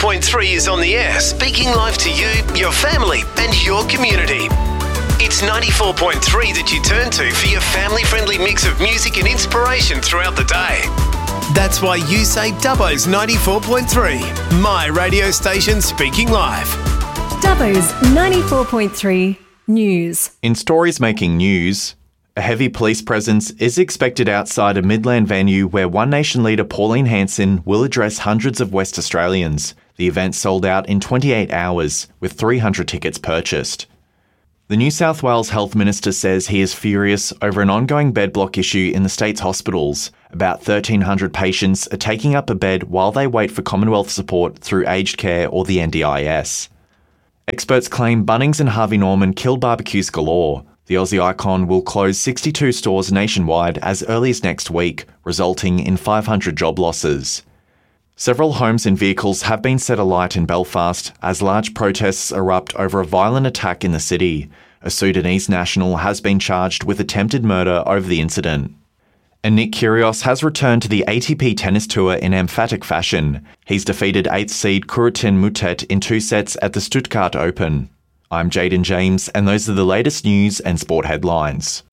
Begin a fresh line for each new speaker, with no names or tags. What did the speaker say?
94.3 is on the air, speaking live to you, your family, and your community. It's 94.3 that you turn to for your family-friendly mix of music and inspiration throughout the day. That's why you say Dubbo's 94.3, my radio station speaking live.
Dubbo's 94.3 News.
In stories making news, a heavy police presence is expected outside a Midland venue where One Nation leader Pauline Hanson will address hundreds of West Australians. The event sold out in 28 hours, with 300 tickets purchased. The New South Wales Health Minister says he is furious over an ongoing bed block issue in the state's hospitals. About 1,300 patients are taking up a bed while they wait for Commonwealth support through aged care or the NDIS. Experts claim Bunnings and Harvey Norman killed barbecues galore. The Aussie icon will close 62 stores nationwide as early as next week, resulting in 500 job losses. Several homes and vehicles have been set alight in Belfast as large protests erupt over a violent attack in the city. A Sudanese national has been charged with attempted murder over the incident. And Nick Kyrgios has returned to the ATP tennis tour in emphatic fashion. He's defeated 8th seed Kurutin Mutet in 2 sets at the Stuttgart Open. I'm Jaden James, and those are the latest news and sport headlines.